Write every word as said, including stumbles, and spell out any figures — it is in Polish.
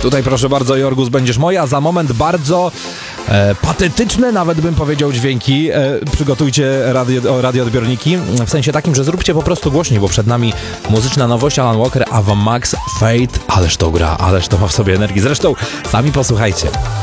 Tutaj proszę bardzo, Jorgus, będziesz moja. Za moment bardzo e, patetyczne, nawet bym powiedział, dźwięki. E, przygotujcie radio, radioodbiorniki, w sensie takim, że zróbcie po prostu głośniej, bo przed nami muzyczna nowość, Alan Walker, Ava Max, Fate. Ależ to gra, ależ to ma w sobie energii. Zresztą sami posłuchajcie.